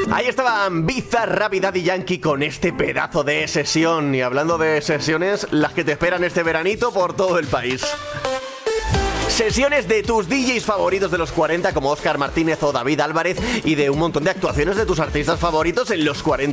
Ahí estaban Bizarrap y Daddy Yankee con este pedazo de sesión. Y hablando de sesiones, las que te esperan este veranito por todo el país. Sesiones de tus DJs favoritos de los 40 como Óscar Martínez o David Álvarez y de un montón de actuaciones de tus artistas favoritos en los 40